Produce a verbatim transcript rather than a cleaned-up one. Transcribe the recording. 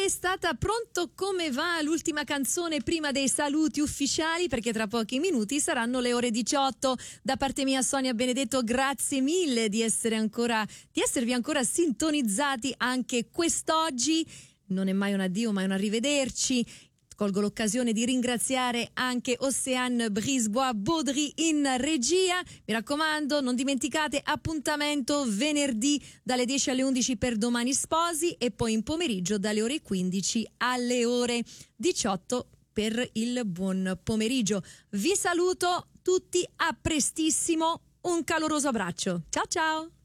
è stata Pronto come va, l'ultima canzone prima dei saluti ufficiali, perché tra pochi minuti saranno le ore diciotto. Da parte mia, Sonia Benedetto, grazie mille di essere ancora di esservi ancora sintonizzati anche quest'oggi. Non è mai un addio, ma è un arrivederci. Colgo l'occasione di ringraziare anche Océane Brisebois-Baudry in regia. Mi raccomando, non dimenticate appuntamento venerdì dalle dieci alle undici per Domani Sposi e poi in pomeriggio dalle ore quindici alle ore diciotto per il buon pomeriggio. Vi saluto tutti, a prestissimo, un caloroso abbraccio. Ciao ciao!